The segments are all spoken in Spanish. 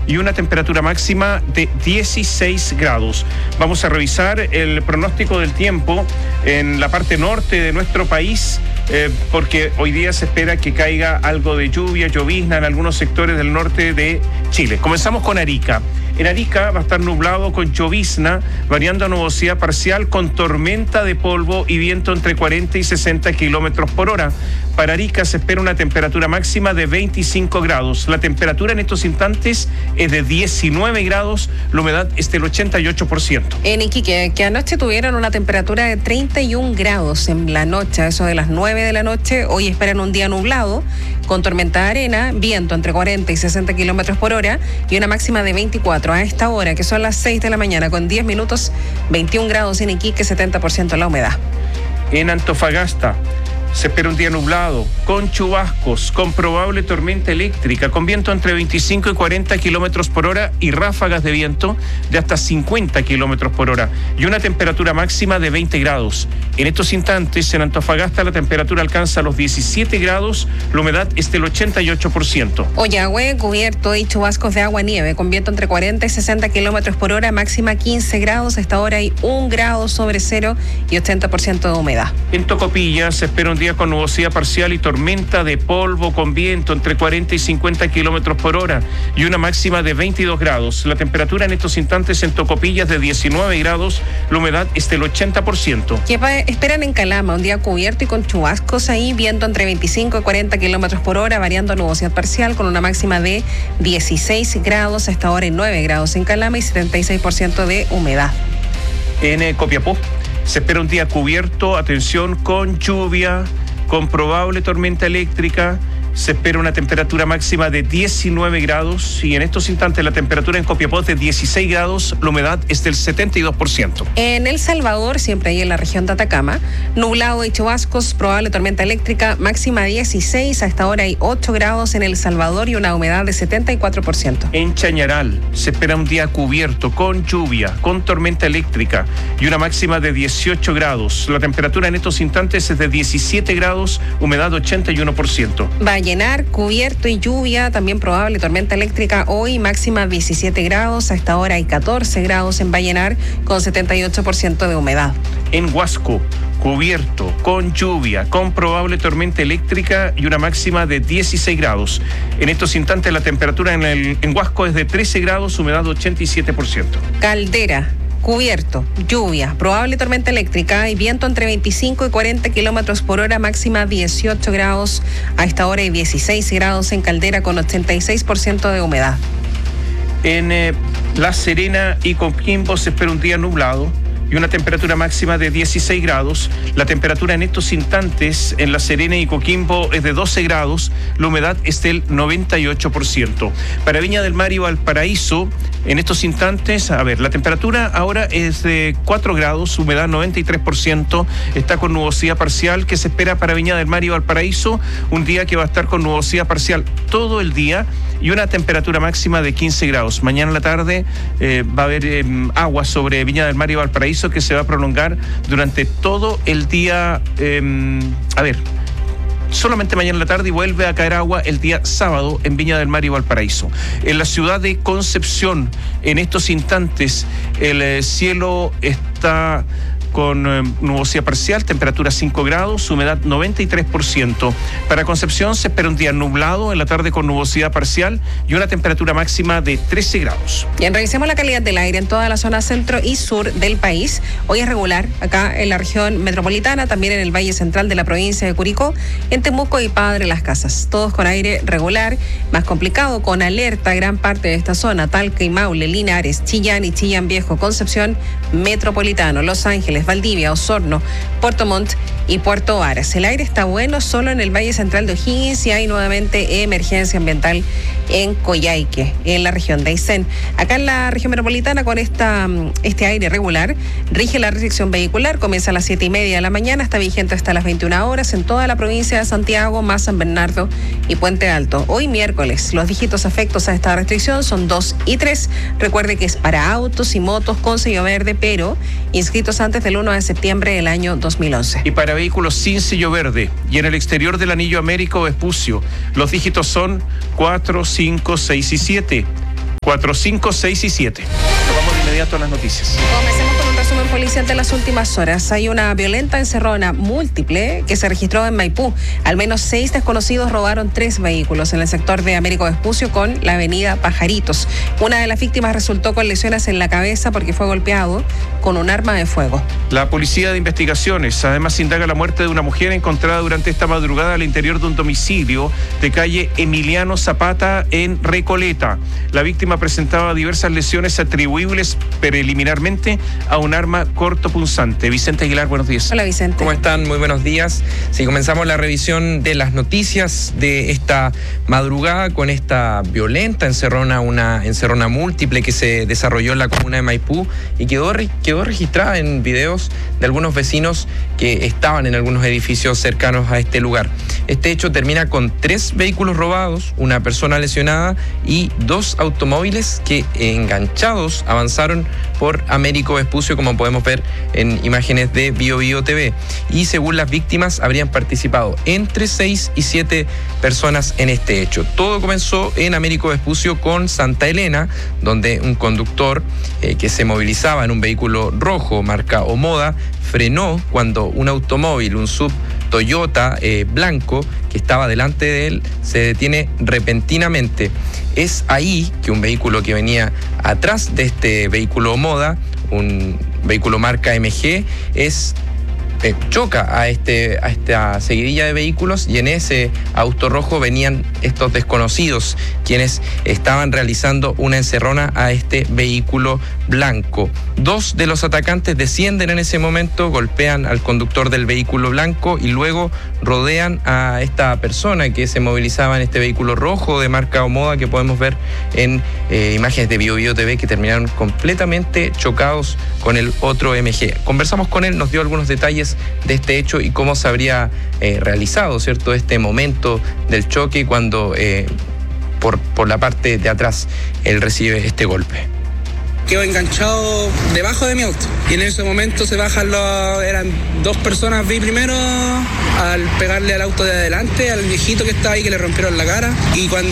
y una temperatura máxima de 16 grados. Vamos a revisar el pronóstico del tiempo en la parte norte de nuestro país, porque hoy día se espera que caiga algo de lluvia, llovizna en algunos sectores del norte de Chile. Comenzamos con Arica. En Arica va a estar nublado con llovizna, variando a nubosidad parcial con tormenta de polvo y viento entre 40 y 60 kilómetros por hora. Para Arica se espera una temperatura máxima de 25 grados. La temperatura en estos instantes es de 19 grados, la humedad es del 88%. En Iquique, que anoche tuvieron una temperatura de 31 grados en la noche, eso de las 9 de la noche, hoy esperan un día nublado, con tormenta de arena, viento entre 40 y 60 kilómetros por hora y una máxima de 24. A esta hora, que son las 6 de la mañana, con 10 minutos, 21 grados en Iquique, 70% la humedad. En Antofagasta se espera un día nublado, con chubascos, con probable tormenta eléctrica, con viento entre 25 y 40 kilómetros por hora y ráfagas de viento de hasta 50 kilómetros por hora y una temperatura máxima de 20 grados. En estos instantes, en Antofagasta, la temperatura alcanza los 17 grados, la humedad es del 88%. Ollagüe, cubierto y chubascos de agua-nieve, con viento entre 40 y 60 kilómetros por hora, máxima 15 grados. A esta hora hay 1 grado sobre cero y 80% de humedad. En Tocopilla se espera un día con nubosidad parcial y tormenta de polvo con viento entre 40 y 50 kilómetros por hora y una máxima de 22 grados. La temperatura en estos instantes en Tocopilla es de 19 grados, la humedad es del 80%. ¿Qué esperan en Calama? Un día cubierto y con chubascos ahí, viento entre 25 y 40 kilómetros por hora, variando a nubosidad parcial con una máxima de 16 grados. A esta hora hay 9 grados en Calama y 76% de humedad. En Copiapó se espera un día cubierto, atención, con lluvia, con probable tormenta eléctrica. Se espera una temperatura máxima de 19 grados y en estos instantes la temperatura en Copiapó es de 16 grados, la humedad es del 72%. En El Salvador, siempre ahí en la región de Atacama, nublado y chubascos, probable tormenta eléctrica, máxima 16. A esta hora hay 8 grados en El Salvador y una humedad de 74%. En Chañaral se espera un día cubierto, con lluvia, con tormenta eléctrica y una máxima de 18 grados. La temperatura en estos instantes es de 17 grados, humedad 81%. Vallenar, cubierto y lluvia, también probable tormenta eléctrica hoy, máxima 17 grados. A esta hora hay 14 grados en Vallenar con 78% de humedad. En Huasco, cubierto, con lluvia, con probable tormenta eléctrica y una máxima de 16 grados. En estos instantes la temperatura en Huasco es de 13 grados, humedad 87%. Caldera, cubierto, lluvia, probable tormenta eléctrica y viento entre 25 y 40 kilómetros por hora, máxima 18 grados. A esta hora hay 16 grados en Caldera con 86% de humedad. En La Serena y Coquimbo se espera un día nublado y una temperatura máxima de 16 grados. La temperatura en estos instantes en La Serena y Coquimbo es de 12 grados, la humedad es del 98%. Para Viña del Mar y Valparaíso, en estos instantes, la temperatura ahora es de 4 grados, humedad 93%, está con nubosidad parcial que se espera para Viña del Mar y Valparaíso, un día que va a estar con nubosidad parcial todo el día y una temperatura máxima de 15 grados. Mañana en la tarde va a haber agua sobre Viña del Mar y Valparaíso que se va a prolongar durante todo el día. Solamente mañana en la tarde y vuelve a caer agua el día sábado en Viña del Mar y Valparaíso. En la ciudad de Concepción, en estos instantes, el cielo está con nubosidad parcial, temperatura 5 grados, humedad 93%. Para Concepción se espera un día nublado, en la tarde con nubosidad parcial y una temperatura máxima de 13 grados. Bien, revisemos la calidad del aire en toda la zona centro y sur del país. Hoy es regular acá en la región metropolitana, también en el Valle Central de la provincia de Curicó, en Temuco y Padre Las Casas. Todos con aire regular, más complicado con alerta gran parte de esta zona, Talca y Maule, Linares, Chillán y Chillán Viejo, Concepción, Metropolitano, Los Ángeles, Valdivia, Osorno, Puerto Montt y Puerto Varas. El aire está bueno solo en el Valle Central de O'Higgins y hay nuevamente emergencia ambiental en Coyhaique, en la región de Aysén. Acá en la región metropolitana, con este aire regular, rige la restricción vehicular, comienza a las 7:30 de la mañana, está vigente hasta las 21 horas en toda la provincia de Santiago, más San Bernardo y Puente Alto. Hoy miércoles, los dígitos afectos a esta restricción son 2 y 3. Recuerde que es para autos y motos con sello verde, pero inscritos antes del 1 de septiembre del año 2011. Y para vehículos sin sello verde y en el exterior del anillo América o Vespucio, los dígitos son 4, 5, 6 y 7. 4, 5, 6 y 7. Vamos de inmediato a las noticias. Comencemos con un resumen policial de las últimas horas. Hay una violenta encerrona múltiple que se registró en Maipú. Al menos 6 desconocidos robaron 3 vehículos en el sector de Américo Vespucio con la avenida Pajaritos. Una de las víctimas resultó con lesiones en la cabeza porque fue golpeado con un arma de fuego. La Policía de Investigaciones además indaga la muerte de una mujer encontrada durante esta madrugada al interior de un domicilio de calle Emiliano Zapata en Recoleta. La víctima presentaba diversas lesiones atribuibles preliminarmente a un arma cortopunzante. Vicente Aguilar, buenos días. Hola, Vicente. ¿Cómo están? Muy buenos días. Sí, comenzamos la revisión de las noticias de esta madrugada con esta violenta encerrona, una encerrona múltiple que se desarrolló en la comuna de Maipú y quedó registrada en videos de algunos vecinos que estaban en algunos edificios cercanos a este lugar. Este hecho termina con 3 vehículos robados, una persona lesionada y 2 automóviles que enganchados avanzaron por Américo Vespucio, como podemos ver en imágenes de BioBio TV. Y según las víctimas, habrían participado entre 6 y 7 personas en este hecho. Todo comenzó en Américo Vespucio con Santa Elena, donde un conductor que se movilizaba en un vehículo rojo marca Omoda frenó cuando un automóvil, un sub Toyota blanco que estaba delante de él, se detiene repentinamente. Es ahí que un vehículo que venía atrás de este vehículo Omoda, un vehículo marca MG, choca a esta seguidilla de vehículos, y en ese auto rojo venían estos desconocidos quienes estaban realizando una encerrona a este vehículo blanco. 2 de los atacantes descienden en ese momento, golpean al conductor del vehículo blanco y luego rodean a esta persona que se movilizaba en este vehículo rojo de marca Omoda, que podemos ver en imágenes de BioBio TV, que terminaron completamente chocados con el otro MG. Conversamos con él, nos dio algunos detalles de este hecho y cómo se habría realizado, ¿cierto?, este momento del choque cuando por la parte de atrás él recibe este golpe. Quedó enganchado debajo de mi auto y en ese momento se bajan eran 2 personas, vi primero al pegarle al auto de adelante, al viejito que estaba ahí, que le rompieron la cara, y cuando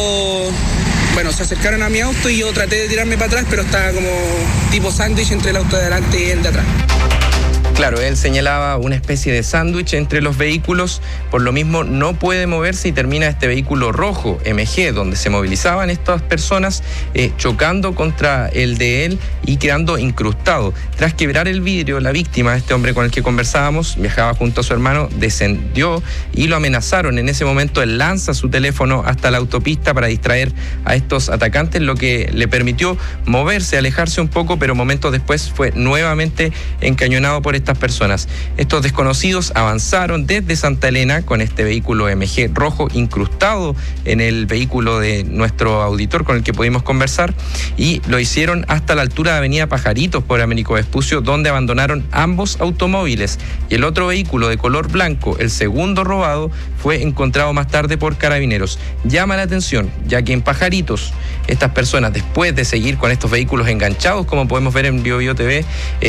se acercaron a mi auto y yo traté de tirarme para atrás, pero estaba como tipo sándwich entre el auto de adelante y el de atrás. Claro, él señalaba una especie de sándwich entre los vehículos, por lo mismo no puede moverse y termina este vehículo rojo, MG, donde se movilizaban estas personas, chocando contra el de él y quedando incrustado. Tras quebrar el vidrio, la víctima, este hombre con el que conversábamos, viajaba junto a su hermano, descendió y lo amenazaron. En ese momento él lanza su teléfono hasta la autopista para distraer a estos atacantes, lo que le permitió moverse, alejarse un poco, pero momentos después fue nuevamente encañonado por estas personas. Estos desconocidos avanzaron desde Santa Elena con este vehículo MG rojo incrustado en el vehículo de nuestro auditor con el que pudimos conversar, y lo hicieron hasta la altura de Avenida Pajaritos por Américo Vespucio, donde abandonaron ambos automóviles, y el otro vehículo de color blanco, el segundo robado, fue encontrado más tarde por carabineros. Llama la atención, ya que en Pajaritos estas personas, después de seguir con estos vehículos enganchados, como podemos ver en BioBio TV,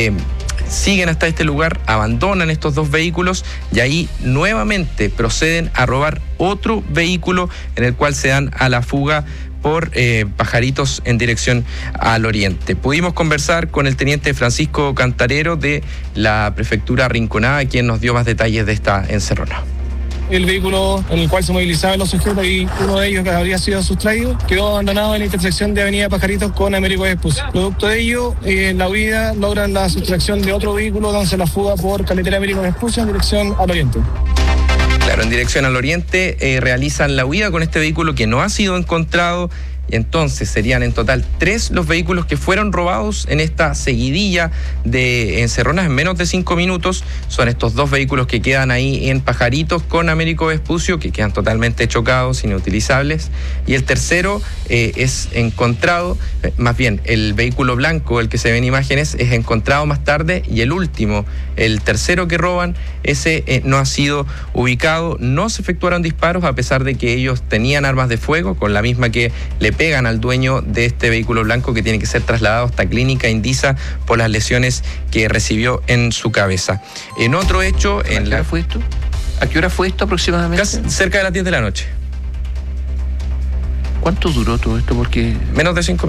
siguen hasta este lugar, abandonan estos 2 vehículos y ahí nuevamente proceden a robar otro vehículo, en el cual se dan a la fuga por Pajaritos en dirección al oriente. Pudimos conversar con el teniente Francisco Cantarero de la prefectura Rinconada, quien nos dio más detalles de esta encerrona. El vehículo en el cual se movilizaban los sujetos y uno de ellos, que habría sido sustraído, quedó abandonado en la intersección de Avenida Pajaritos con Américo Vespucio. Producto de ello, en la huida logran la sustracción de otro vehículo, dándose la fuga por carretera Américo Vespucio en dirección al oriente. Claro, en dirección al oriente realizan la huida con este vehículo que no ha sido encontrado. Y entonces serían en total 3 los vehículos que fueron robados en esta seguidilla de encerronas en menos de 5 minutos. Son estos 2 vehículos que quedan ahí en Pajaritos con Américo Vespucio, que quedan totalmente chocados, inutilizables. Y el tercero es encontrado, más bien el vehículo blanco, el que se ve en imágenes, es encontrado más tarde. Y el último, el tercero que roban, ese no ha sido ubicado. No se efectuaron disparos, a pesar de que ellos tenían armas de fuego, con la misma que le pegan al dueño de este vehículo blanco, que tiene que ser trasladado hasta Clínica Indisa por las lesiones que recibió en su cabeza. En otro hecho... ¿A qué hora fue esto? ¿A qué hora fue esto aproximadamente? Cerca de las 10 de la noche. ¿Cuánto duró todo esto? Porque Menos de 5